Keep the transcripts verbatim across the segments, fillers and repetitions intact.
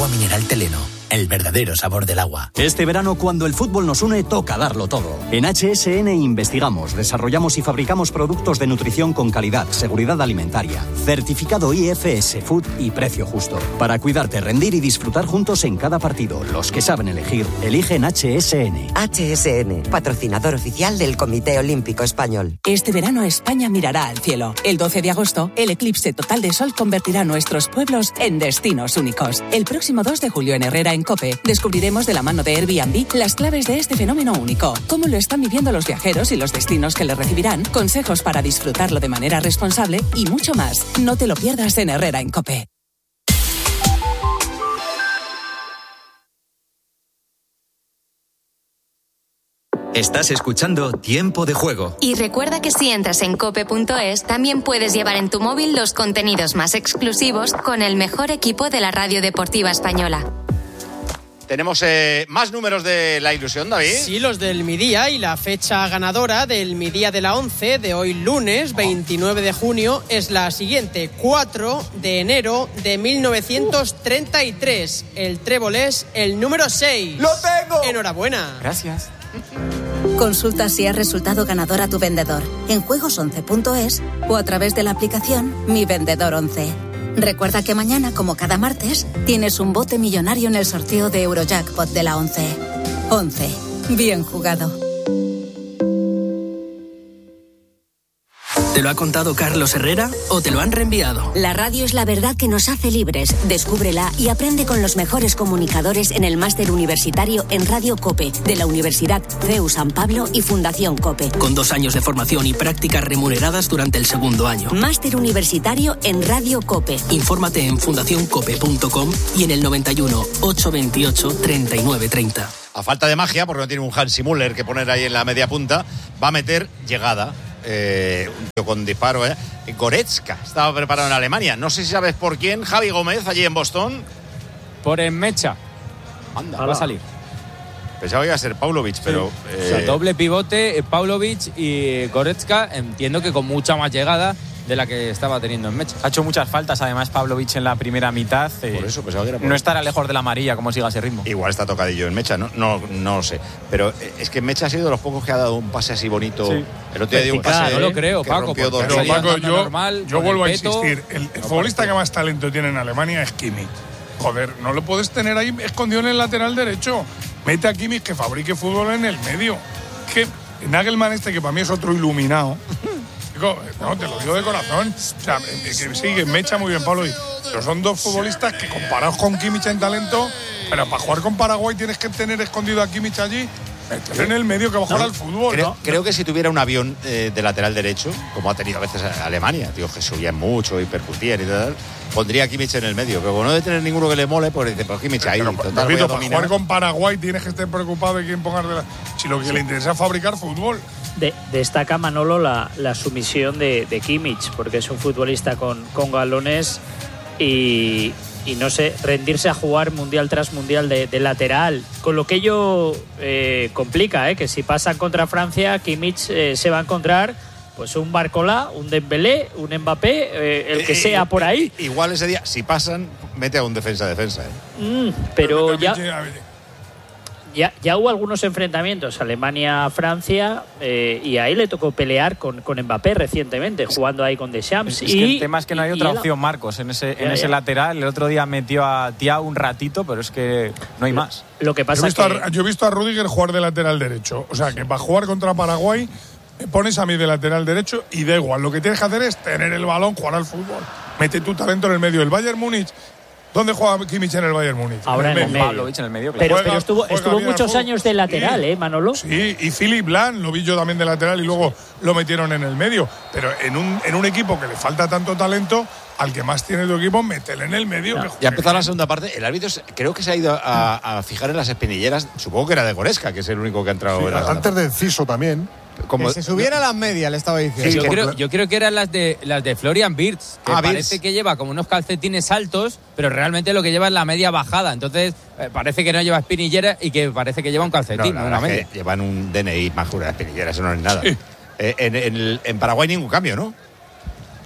mineral Teleno, el verdadero sabor del agua. Este verano, cuando el fútbol nos une, toca darlo todo. En H S N investigamos, desarrollamos y fabricamos productos de nutrición con calidad, seguridad alimentaria, certificado I F S Food y precio justo. Para cuidarte, rendir y disfrutar juntos en cada partido. Los que saben elegir, eligen H S N. H S N, patrocinador oficial del Comité Olímpico Español. Este verano España mirará al cielo. El doce de agosto, el eclipse total de sol convertirá nuestros pueblos en destinos únicos. El próximo dos de julio en Herrera, en COPE, descubriremos de la mano de Airbnb las claves de este fenómeno único, cómo lo están viviendo los viajeros y los destinos que le recibirán, consejos para disfrutarlo de manera responsable y mucho más. No te lo pierdas en Herrera, en COPE. Estás escuchando Tiempo de Juego. Y recuerda que si entras en cope punto es, también puedes llevar en tu móvil los contenidos más exclusivos con el mejor equipo de la radio deportiva española. Tenemos eh, más números de la ilusión, David. Sí, los del Midía, y la fecha ganadora del Midía de la once de hoy lunes, veintinueve de junio, es la siguiente: cuatro de enero de mil novecientos treinta y tres. El trébol es el número seis. ¡Lo tengo! Enhorabuena. Gracias. Consulta si has resultado ganador a tu vendedor en juegos once punto es o a través de la aplicación Mi Vendedor once. Recuerda que mañana, como cada martes, tienes un bote millonario en el sorteo de Eurojackpot de la once. once. Bien jugado. ¿Te lo ha contado Carlos Herrera o te lo han reenviado? La radio es la verdad que nos hace libres. Descúbrela y aprende con los mejores comunicadores en el máster universitario en Radio COPE de la Universidad C E U San Pablo y Fundación COPE. Con dos años de formación y prácticas remuneradas durante el segundo año. Máster universitario en Radio COPE. Infórmate en fundación cope punto com y en el noventa y uno, ochocientos veintiocho, treinta y nueve treinta. A falta de magia, porque no tiene un Hansi Müller que poner ahí en la media punta, va a meter llegada. Eh, con disparo, ¿eh? Goretzka estaba preparado en Alemania. No sé si sabes por quién. Javi Gómez, allí en Boston. Por Enmecha. Anda, va a salir. Pensaba que iba a ser Paulovic, sí. pero... Eh... O sea, doble pivote, Paulovic y Goretzka. Entiendo que con mucha más llegada de la que estaba teniendo en Mecha. Ha hecho muchas faltas, además, Pavlovic en la primera mitad. Eh, por eso pensaba que era por no estará lejos de la amarilla, como siga ese ritmo. Igual está tocadillo en Mecha, no, no, no lo sé. Pero es que Mecha ha sido de los pocos que ha dado un pase así bonito. Sí. El otro día dio un pase. No lo creo, Paco. Pero Paco, yo, normal, yo vuelvo a insistir. El, el futbolista que más talento tiene en Alemania es Kimmich. Joder, no lo puedes tener ahí escondido en el lateral derecho. Mete a Kimmich que fabrique fútbol en el medio. Que Nagelmann este, que para mí es otro iluminado. No, te lo digo de corazón. O sea, que sí, que me echa muy bien Pablo. Pero son dos futbolistas que comparados con Kimmich en talento, pero para jugar con Paraguay tienes que tener escondido a Kimmich allí, meter en el medio que va a jugar no, al fútbol. Creo, ¿no? creo que si tuviera un avión eh, de lateral derecho, como ha tenido a veces Alemania, tío, que subían mucho y percutían y tal, pondría a Kimmich en el medio. Pero como no de tener ninguno que le mole, pues dice, pues Kimmich ahí. Pero, total, repito, para jugar con Paraguay tienes que estar preocupado de quién ponga de la... Si lo que sí. le interesa es fabricar fútbol. De, destaca Manolo la, la sumisión de, de Kimmich, porque es un futbolista con, con galones y, y no sé, rendirse a jugar mundial tras mundial de, de lateral, con lo que ello eh, complica, eh, que si pasan contra Francia, Kimmich eh, se va a encontrar pues un Barcola, un Dembélé, un Mbappé, eh, el que eh, sea por ahí. Igual ese día, si pasan, mete a un defensa-defensa. ¿eh? Mm, pero, pero ya... Ya, ya hubo algunos enfrentamientos, Alemania-Francia, eh, y ahí le tocó pelear con, con Mbappé recientemente, jugando ahí con Deschamps. Es y, que el tema es que no hay otra y, y opción, Marcos, en ese, ya, en ese ya. lateral. El otro día metió a Thiago un ratito, pero es que no hay lo, más. Lo que pasa yo he visto, que... a, yo he visto a Rüdiger jugar de lateral derecho. O sea, que para jugar contra Paraguay, me pones a mí de lateral derecho y da igual. Lo que tienes que hacer es tener el balón, jugar al fútbol. Mete tu talento en el medio. El Bayern Múnich... ¿Dónde juega Kimmich en el Bayern Múnich? Ahora en el medio. Pavlovic en el medio, claro. Pero, juega, pero estuvo, estuvo muchos años de lateral, ¿eh, Manolo? Sí, y Philipp Lahm lo vi yo también de lateral y luego lo metieron en el medio. Pero en un, en un equipo que le falta tanto talento, al que más tiene tu equipo, métele en el medio. No. Que ya empezó la segunda parte. El árbitro creo que se ha ido a, a fijar en las espinilleras. Supongo que era de Goretzka, que es el único que ha entrado. Sí, en la antes de Enciso también. Como que se subiera a las medias, le estaba diciendo. Sí, yo, creo, yo creo que eran las de las de Florian Wirtz, que ah, parece Wirtz. que lleva como unos calcetines altos, pero realmente lo que lleva es la media bajada. Entonces, eh, parece que no lleva espinillera y que parece que lleva un calcetín, no, no una media. Llevan un D N I más jura de espinillera, eso no es nada. Sí. Eh, en, en, en Paraguay ningún cambio, ¿no?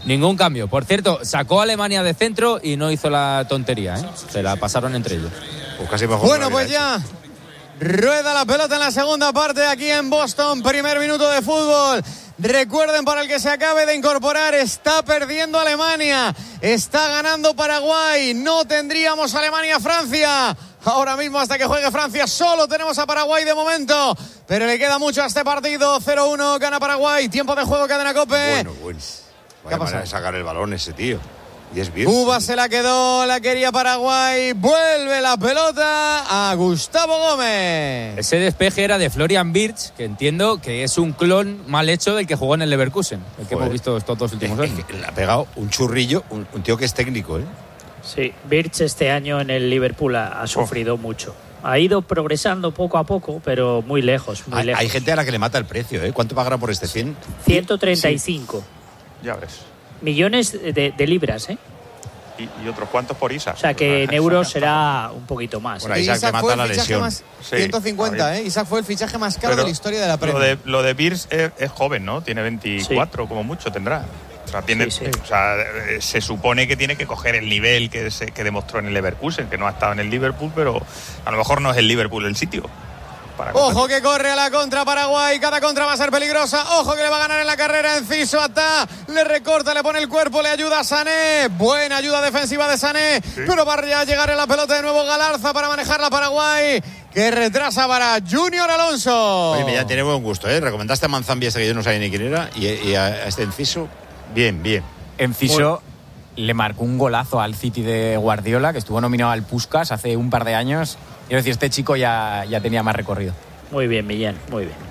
Ningún cambio. Por cierto, sacó a Alemania de centro y no hizo la tontería, ¿eh? Se la pasaron entre ellos. Pues casi mejor. Bueno, pues ya rueda la pelota en la segunda parte aquí en Boston. Primer minuto de fútbol. Recuerden, para el que se acabe de incorporar, está perdiendo Alemania, está ganando Paraguay. No tendríamos Alemania-Francia ahora mismo hasta que juegue Francia. Solo tenemos a Paraguay de momento, pero le queda mucho a este partido. cero uno gana Paraguay. Tiempo de juego, Cadena COPE. Bueno, bueno. Vaya manera de sacar el balón ese tío. Y es bien. Cuba se la quedó, la quería Paraguay. Vuelve la pelota a Gustavo Gómez. Ese despeje era de Florian Wirtz, que entiendo que es un clon mal hecho del que jugó en el Leverkusen, el que Joder. hemos visto estos dos últimos años. Es que le ha pegado un churrillo, un, un tío que es técnico, ¿eh? Sí, Wirtz este año en el Liverpool ha, ha sufrido oh. mucho. Ha ido progresando poco a poco, pero muy lejos, muy hay, lejos. Hay gente a la que le mata el precio, ¿eh? ¿Cuánto pagará por este cien? ciento treinta y cinco. Sí. Ya ves. Millones de, de libras, ¿eh? Y, y otros cuantos por Isaac. O sea que en euros será un poquito más. Bueno, Isaac, Isaac mata la lesión. Más, sí, ciento cincuenta, ¿eh? Isaac fue el fichaje más caro Pero de la historia de la Premier. Lo de, lo de Wirtz es, es joven, ¿no? Tiene veinticuatro, sí. como mucho tendrá. O sea, tiene, sí, sí. o sea, se supone que tiene que coger el nivel que, se, que demostró en el Leverkusen, que no ha estado en el Liverpool, pero a lo mejor no es el Liverpool el sitio. Ojo que corre a la contra Paraguay, cada contra va a ser peligrosa. Ojo que le va a ganar en la carrera Enciso. Atá, le recorta, le pone el cuerpo, le ayuda a Sané. Buena ayuda defensiva de Sané, sí. pero va a llegar en la pelota de nuevo Galarza para manejar la Paraguay, que retrasa para Junior Alonso. Oye, ya tiene buen gusto, ¿eh? Recomendaste a Manzambi, este que yo no sabía ni quién era, y, y a este Enciso, bien, bien. Enciso le marcó un golazo al City de Guardiola, que estuvo nominado al Puskás hace un par de años. Quiero decir, este chico ya, ya tenía más recorrido. Muy bien, Millán, muy bien.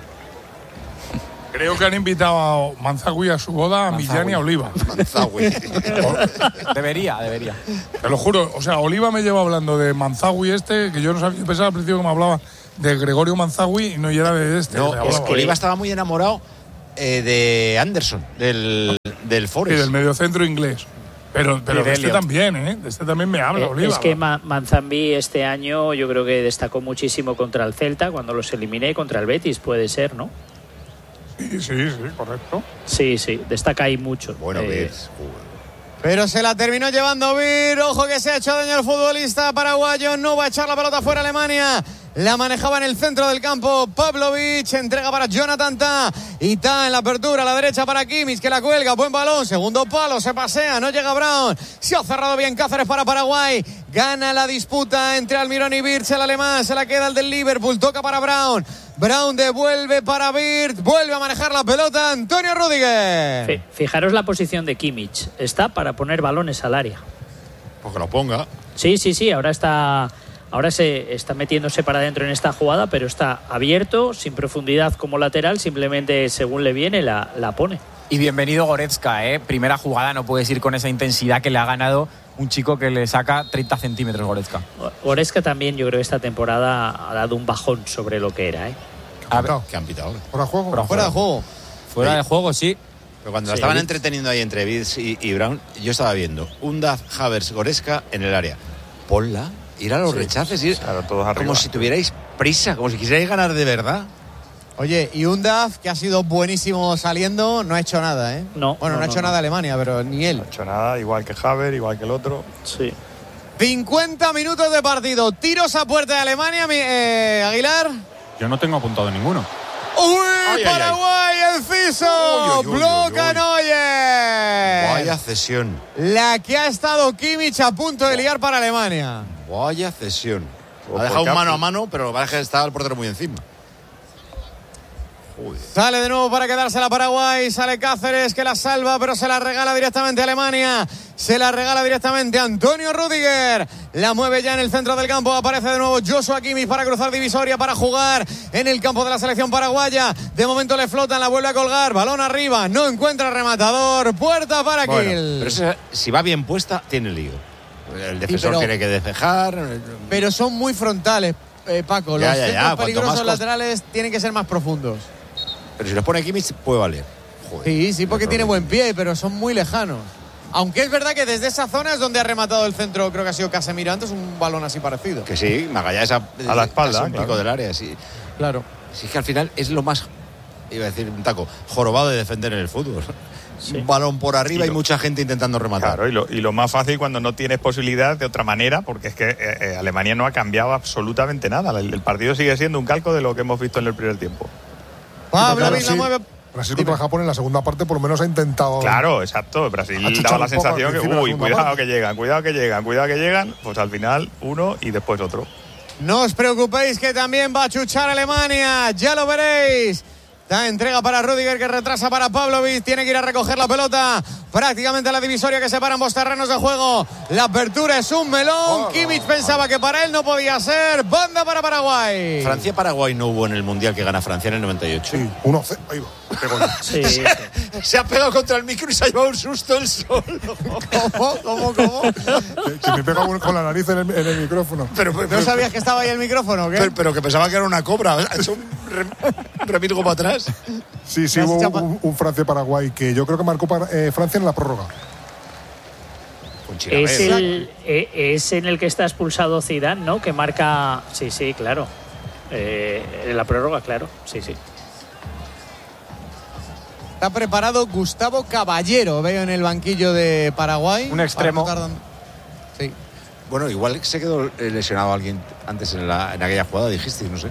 Creo que han invitado a Manzagüí a su boda, a Millán y a Oliva. Manzagüí. debería, debería. Te lo juro, o sea, Oliva me lleva hablando de Manzagüí este, que yo no sabía, yo pensaba al principio que me hablaba de Gregorio Manzagüí y no, y era de este. No, es que Oliva estaba muy enamorado eh, de Anderson, del, del Forest. Sí, del mediocentro inglés. Pero, pero de este también, ¿eh? De este también me habla, eh, Oliva. Es que Ma- Manzambi este año yo creo que destacó muchísimo contra el Celta, cuando los eliminé, contra el Betis, puede ser, ¿no? Sí, sí, sí, correcto. Sí, sí, destaca ahí mucho. Bueno, eh, Betis. Pero se la terminó llevando Vir. Ojo que se ha hecho daño el futbolista paraguayo. No va a echar la pelota fuera Alemania. La manejaba en el centro del campo Pavlovic. Entrega para Jonathan Tah. Y Tah en la apertura a la derecha para Kimmich, que la cuelga. Buen balón. Segundo palo. Se pasea. No llega Brown. Se ha cerrado bien Cáceres para Paraguay. Gana la disputa entre Almirón y Wirtz. El alemán se la queda el del Liverpool. Toca para Brown. Brown devuelve para Wirtz. Vuelve a manejar la pelota Antonio Rüdiger. Fijaros la posición de Kimmich. Está para poner balones al área. Pues que lo ponga. Sí, sí, sí. Ahora está... Ahora se está metiéndose para adentro en esta jugada, pero está abierto, sin profundidad como lateral, simplemente según le viene la, la pone. Y bienvenido Goretzka, ¿eh? Primera jugada, no puedes ir con esa intensidad que le ha ganado un chico que le saca treinta centímetros Goretzka. Goretzka también, yo creo que esta temporada ha dado un bajón sobre lo que era, ¿eh? ¿Qué han pitado? ¿Qué han pitado ahora? ¿Fuera de juego? Fuera, fuera de juego. Fuera sí. de juego, sí. Pero cuando sí, la estaban sí. entreteniendo ahí entre Wirtz y, y Brown, yo estaba viendo Undav, Havertz, Goretzka en el área. Ponla. Ir a los sí, rechaces, ir claro, todos arriba. Como si tuvierais prisa, como si quisierais ganar de verdad. Oye, y Undav, que ha sido buenísimo saliendo, no ha hecho nada, ¿eh? No. Bueno, no, no ha hecho no, nada no. Alemania, pero ni él. No ha hecho nada, igual que Havertz, igual que el otro. Sí. cincuenta minutos de partido. Tiros a puerta de Alemania, eh, Aguilar. Yo no tengo apuntado ninguno. ¡Uy! Ay, Paraguay, Enciso. Bloca Neuer. Vaya cesión. La que ha estado Kimmich a punto de liar para Alemania. Vaya cesión. Ha dejado un mano a mano, pero parece que estaba el portero muy encima. Joder. Sale de nuevo para quedársela Paraguay. Sale Cáceres, que la salva, pero se la regala directamente a Alemania. Se la regala directamente a Antonio Rüdiger. La mueve ya en el centro del campo. Aparece de nuevo Joshua Kimmich para cruzar divisoria, para jugar en el campo de la selección paraguaya. De momento le flotan, la vuelve a colgar. Balón arriba, no encuentra rematador. Puerta para bueno, Kiel. Pero eso, si va bien puesta, tiene lío. El defensor sí, pero, tiene que despejar. Pero son muy frontales, eh, Paco. Ya, Los ya, centros ya. peligrosos Cost... laterales tienen que ser más profundos. Pero si los pone Kimmich, puede valer. Joder, sí, sí, porque tiene buen pie, pero son muy lejanos. Aunque es verdad que desde esa zona es donde ha rematado el centro, creo que ha sido Casemiro antes, un balón así parecido. Que sí, Magallanes a, a la espalda, un claro. pico del área, sí. Claro. Sí, es que al final es lo más, iba a decir un taco, jorobado de defender en el fútbol. sí. un balón por arriba y, lo, y mucha gente intentando rematar. Claro, y lo, y lo más fácil cuando no tienes posibilidad de otra manera, porque es que eh, eh, Alemania no ha cambiado absolutamente nada. El, el partido sigue siendo un calco de lo que hemos visto en el primer tiempo. Pablo Brasil, la mueve. Brasil contra Japón en la segunda parte por lo menos ha intentado. Claro, exacto. Brasil daba la sensación que, uy, cuidado parte. que llegan, cuidado que llegan, cuidado que llegan. Pues al final uno y después otro. No os preocupéis que también va a chuchar Alemania, ya lo veréis. Da entrega para Rüdiger, que retrasa para Pavlovic. Tiene que ir a recoger la pelota prácticamente a la divisoria que separa ambos terrenos de juego. La apertura es un melón. Oh, Kimmich no, pensaba oh. que para él no podía ser. Banda para Paraguay. Francia-Paraguay no hubo en el Mundial que gana Francia en el noventa y ocho. Sí, uno cero. Ahí va. Sí, sí. Se ha pegado contra el micro y se ha llevado un susto el solo. ¿Cómo? ¿Cómo? ¿Cómo? Se me pega con la nariz en el, en el micrófono. Pero, pero, ¿No pero, sabías que estaba ahí el micrófono o qué? Pero, pero que pensaba que era una cobra. Ha hecho un remito para atrás. Sí, sí, hubo un, un Francia-Paraguay que yo creo que marcó para, eh, Francia en la prórroga. Es, el, es en el que está expulsado Zidane, ¿no? Que marca... Sí, sí, claro. Eh, en la prórroga, claro. Sí, sí. Está preparado Gustavo Caballero, veo en el banquillo de Paraguay. Un extremo. Sí. Bueno, igual se quedó lesionado alguien antes en, la, en aquella jugada, dijiste, no sé.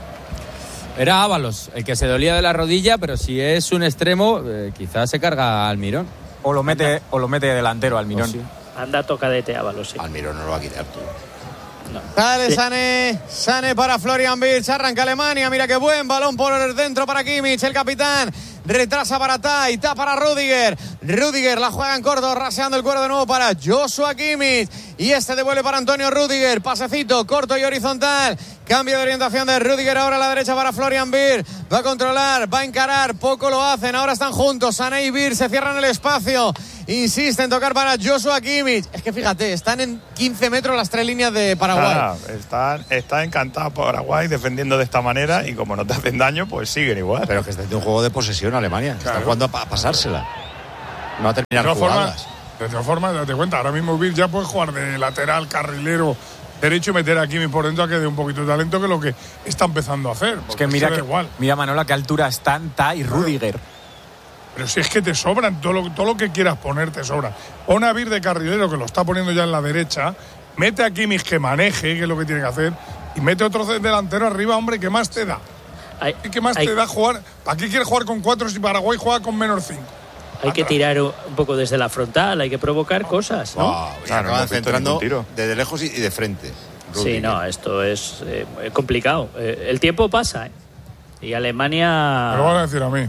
Era Ábalos, el que se dolía de la rodilla, pero si es un extremo, eh, quizás se carga a Almirón. O lo mete, o lo mete delantero Almirón. Oh, sí. Anda tocadete Ábalos, sí. Almirón no lo va a quitar tú. No. Sale sí. Sané, Sané para Florian Wirtz, arranca Alemania, mira qué buen balón por dentro para Kimmich, el capitán. Retrasa para Tai, Ta para Rüdiger. Rüdiger la juega en corto, raseando el cuero de nuevo para Joshua Kimmich. Y este devuelve para Antonio Rüdiger. Pasecito corto y horizontal. Cambio de orientación de Rüdiger ahora a la derecha para Florian Wirtz. Va a controlar, va a encarar. Poco lo hacen, ahora están juntos. Sané y Wirtz se cierran el espacio. Insiste en tocar para Joshua Kimmich. Es que fíjate, están en quince metros las tres líneas de Paraguay. Nada, está, está encantado Paraguay defendiendo de esta manera y como no te hacen daño, pues siguen igual. Pero que está en un juego de posesión Alemania. Claro. Está jugando a pasársela. No va a terminar de jugadas. De todas formas, date cuenta, ahora mismo Wirtz ya puede jugar de lateral, carrilero derecho y meter a Kimmich por dentro a que dé un poquito de talento, que es lo que está empezando a hacer. Es que mira, que, igual. mira Manola, qué altura están Ta y Rüdiger. Pero si es que te sobran, todo lo, todo lo que quieras poner te sobra. Pon a Wirtz de carrilero, que lo está poniendo ya en la derecha, mete a Kimmich que maneje, que es lo que tiene que hacer, y mete otro delantero arriba, hombre, ¿qué más te da? Hay, ¿Qué más hay, te da jugar? ¿Para qué quieres jugar con cuatro si Paraguay juega con menos cinco? Hay que tirar un poco desde la frontal, hay que provocar cosas, ¿no? Wow, ya claro, acaban centrando desde lejos y de frente. Rüdiger. Sí, no, esto es eh, complicado. Eh, el tiempo pasa, ¿eh? Y Alemania... Me lo van a decir a mí.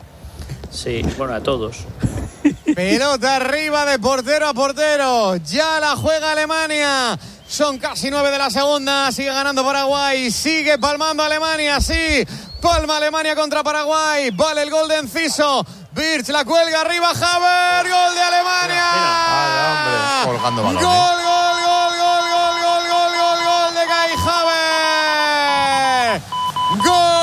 Sí, bueno, a todos. Pelota arriba de portero a portero. Ya la juega Alemania. Son casi nueve de la segunda. Sigue ganando Paraguay. Sigue palmando Alemania. Sí, palma Alemania contra Paraguay. Vale el gol de Enciso. Wirtz la cuelga arriba. Haver. Gol de Alemania. Mira, mira. Vale, hombre. Colgando balones. Gol, gol, gol, gol, gol, gol, gol, gol, gol de Kai Haver. Gol.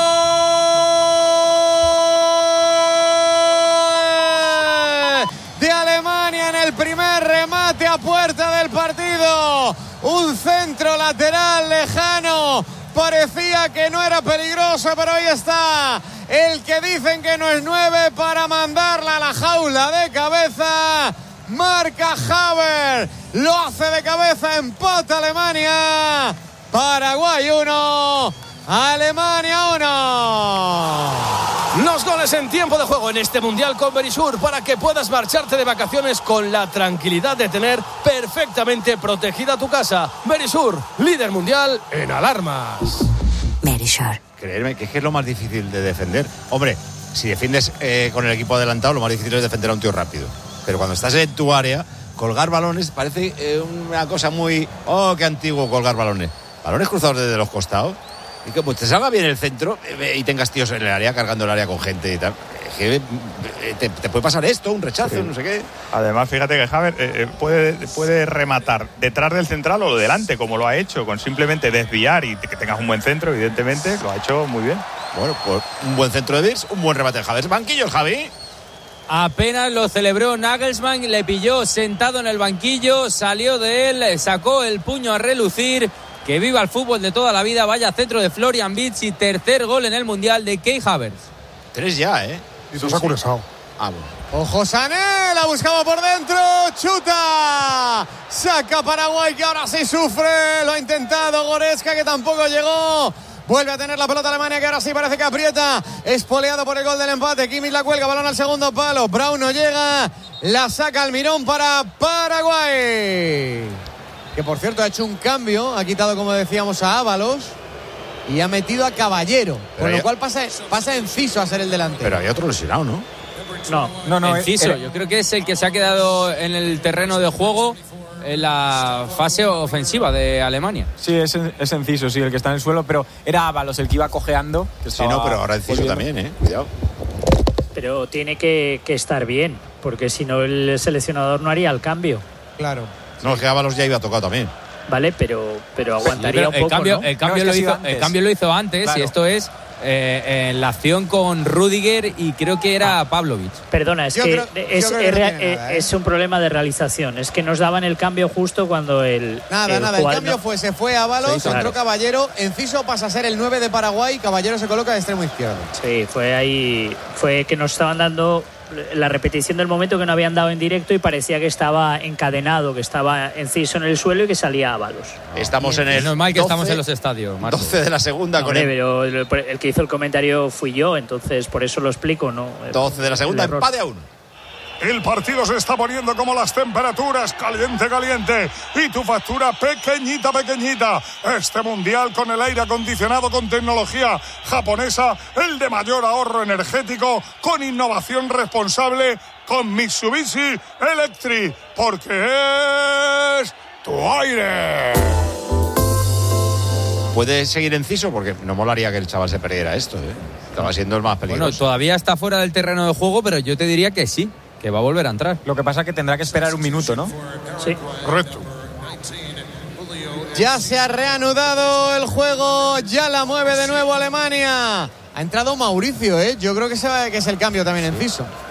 Primer remate a puerta del partido, un centro lateral lejano, parecía que no era peligroso, pero ahí está el que dicen que no es nueve para mandarla a la jaula de cabeza. Marca Haver, lo hace de cabeza, empata Alemania. Paraguay uno, Alemania uno. Los goles en tiempo de juego en este Mundial con Verisur, para que puedas marcharte de vacaciones con la tranquilidad de tener perfectamente protegida tu casa. Verisur, líder mundial en alarmas. Verisur. Creerme que es que es lo más difícil de defender. Hombre, si defiendes eh, con el equipo adelantado, lo más difícil es defender a un tío rápido. Pero cuando estás en tu área, colgar balones parece eh, una cosa muy... Oh, qué antiguo colgar balones. Balones cruzados desde los costados. Y que pues, te salga bien el centro eh, y tengas tíos en el área, cargando el área con gente y tal. Es que eh, te, te puede pasar esto, un rechazo, sí. No sé qué. Además, fíjate que Haver eh, puede, puede rematar detrás del central o delante, como lo ha hecho, con simplemente desviar y que tengas un buen centro, evidentemente, lo ha hecho muy bien. Bueno, pues un buen centro de Wirtz, un buen remate de Haver. Banquillo el Javi. Apenas lo celebró Nagelsmann, le pilló sentado en el banquillo, salió de él, sacó el puño a relucir. Que viva el fútbol de toda la vida. Vaya centro de Florian Wirtz y tercer gol en el Mundial de Kai Havertz. Tres ya, ¿eh? Y se ha cruzado. Ah, bueno. Ojo Sané, la buscaba por dentro, chuta, saca Paraguay que ahora sí sufre, lo ha intentado Goretzka que tampoco llegó, vuelve a tener la pelota Alemania que ahora sí parece que aprieta, espoleado por el gol del empate, Kimmich la cuelga, balón al segundo palo, Brown no llega, la saca Almirón para Paraguay, que por cierto ha hecho un cambio, ha quitado como decíamos a Ábalos y ha metido a Caballero, Pero con lo ya... cual pasa, pasa Enciso a ser el delantero. Pero hay otro lesionado, ¿no? No, no, no. Enciso, eh, yo creo que es el que se ha quedado en el terreno de juego en la fase ofensiva de Alemania. Sí, es, es Enciso, sí, el que está en el suelo, pero era Ábalos el que iba cojeando. Que sí, no, pero ahora Enciso también, ¿eh? Cuidado. Pero tiene que, que estar bien, porque si no el seleccionador no haría el cambio. Claro. No, es que Ábalos ya iba a tocar también. Vale, pero, pero aguantaría sí, pero un poco, el cambio, ¿no? el cambio, no, lo, hizo, el cambio lo hizo antes, claro. Y esto es eh, en la acción con Rüdiger y creo que era ah. Pavlovic. Perdona, es yo que, creo, es, creo que es, no nada, eh. es un problema de realización. Es que nos daban el cambio justo cuando el. Nada, el nada, el cambio no... fue, se fue Ábalos, sí, entró claro. Caballero, Enciso pasa a ser el nueve de Paraguay, Caballero se coloca de extremo izquierdo. Sí, fue ahí, fue que nos estaban dando la repetición del momento que no habían dado en directo y parecía que estaba encadenado, que estaba Enciso en el suelo y que salía Ábalos. Estamos en el es normal que doce, estamos en los estadios, Marco. doce de la segunda no, con el... el... pero el que hizo el comentario fui yo, entonces por eso lo explico, ¿no? doce de la segunda, empate a uno. El partido se está poniendo como las temperaturas, caliente, caliente. Y tu factura pequeñita, pequeñita. Este mundial con el aire acondicionado con tecnología japonesa, el de mayor ahorro energético, con innovación responsable, con Mitsubishi Electric. Porque es tu aire. Puede seguir Enciso porque no molaría que el chaval se perdiera esto, ¿eh? Estaba siendo el más peligroso. Bueno, todavía está fuera del terreno de juego, pero yo te diría que sí, que va a volver a entrar. Lo que pasa es que tendrá que esperar un minuto, ¿no? Sí. Correcto. Ya se ha reanudado el juego, ya la mueve de nuevo Alemania. Ha entrado Mauricio, ¿eh? Yo creo que, se va, que es el cambio también Enciso.